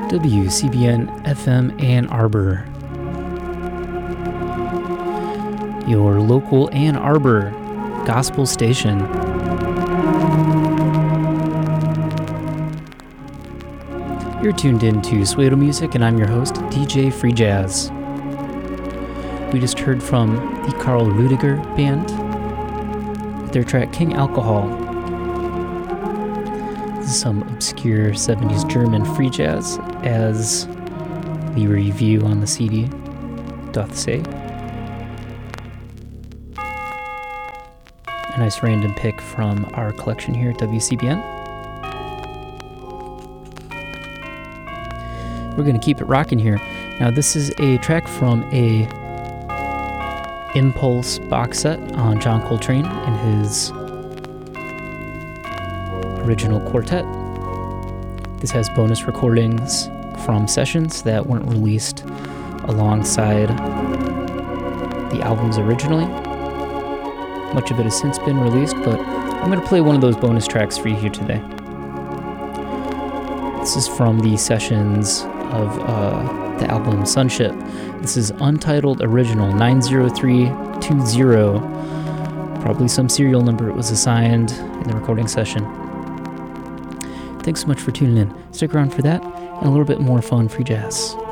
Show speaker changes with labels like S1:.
S1: WCBN FM Ann Arbor, your local Ann Arbor gospel station. You're tuned in to Suedo Music, and I'm your host, DJ Free Jazz. We just heard from the Carl Rudiger Band with their track King Alcohol. This is some obscure 70s German free jazz, as the review on the CD doth say. A nice random pick from our collection here at WCBN. We're going to keep it rocking here. Now, this is a track from a Impulse box set on John Coltrane in his original quartet. This has bonus recordings from sessions that weren't released alongside the albums originally. Much of it has since been released, but I'm going to play one of those bonus tracks for you here today. This is from the sessions of the album Sunship. This is Untitled Original 90320. Probably some serial number it was assigned in the recording session. Thanks so much for tuning in. Stick around for that and a little bit more fun free jazz.